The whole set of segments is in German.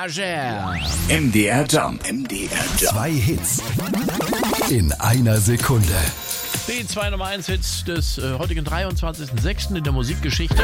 Jager. MDR Jump. Zwei Hits in einer Sekunde. Die 2 Nummer 1 Hits des heutigen 23.06. in der Musikgeschichte.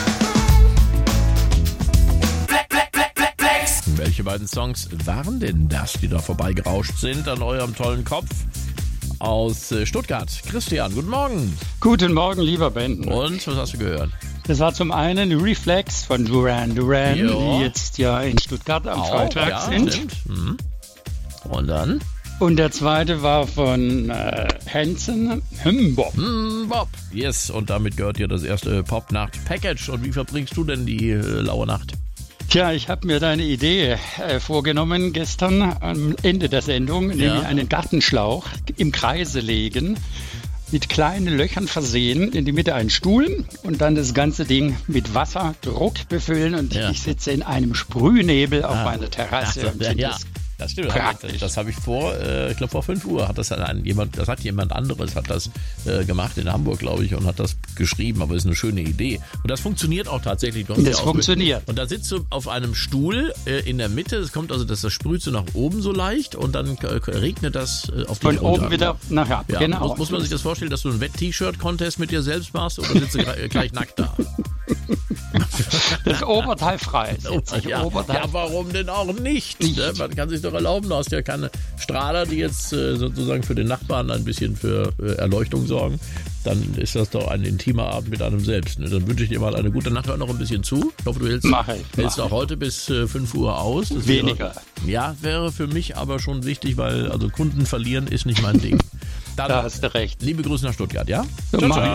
Welche beiden Songs waren denn das, die da vorbeigerauscht sind an eurem tollen Kopf? Aus Stuttgart. Christian, guten Morgen. Guten Morgen, lieber Ben. Und, was hast du gehört? Das war zum einen Reflex von Duran Duran, die jetzt ja in Stuttgart am Freitag sind. Mhm. Und dann? Und der zweite war von Hanson, Bob. Bob. Yes, und damit gehört dir das erste Pop-Nacht-Package. Und wie verbringst du denn die laue Nacht? Tja, ich habe mir deine Idee vorgenommen gestern am Ende der Sendung, nämlich einen Gartenschlauch im Kreise legen, mit kleinen Löchern versehen, in die Mitte einen Stuhl und dann das ganze Ding mit Wasserdruck befüllen und ich sitze in einem Sprühnebel auf meiner Terrasse. Das stimmt. Das habe ich ich glaube vor 5 Uhr hat das jemand anderes hat das gemacht in Hamburg, glaube ich, und hat das geschrieben, aber ist eine schöne Idee. Und das funktioniert auch tatsächlich. Das funktioniert. Und da sitzt du auf einem Stuhl in der Mitte, das sprüht so nach oben so leicht und dann regnet das auf dich runter. Von oben wieder nachher. Ja, genau. Muss man sich das vorstellen, dass du einen Wett-T-Shirt-Contest mit dir selbst machst oder sitzt du gleich nackt da? Das Oberteil frei. Warum denn auch nicht? Ne? Man kann sich doch erlauben, du hast ja keine Strahler, die jetzt sozusagen für den Nachbarn ein bisschen für Erleuchtung sorgen. Dann ist das doch ein intimer Abend mit einem selbst. Ne? Dann wünsche ich dir mal eine gute Nacht. Hör noch ein bisschen zu. Ich hoffe, du hältst auch heute bis 5 Uhr aus. Das weniger. Wäre für mich aber schon wichtig, weil Kunden verlieren ist nicht mein Ding. Dann, da hast du recht. Liebe Grüße nach Stuttgart, ja? Ciao, ciao.